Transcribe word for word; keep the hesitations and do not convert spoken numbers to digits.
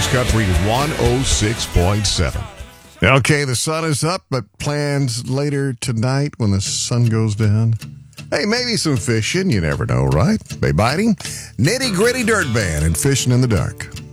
News Country one oh six point seven. Okay, the sun is up, but plans later tonight when the sun goes down. Hey, maybe some fishing. You never know, right? Bay biting, nitty gritty dirt band, and fishing in the dark.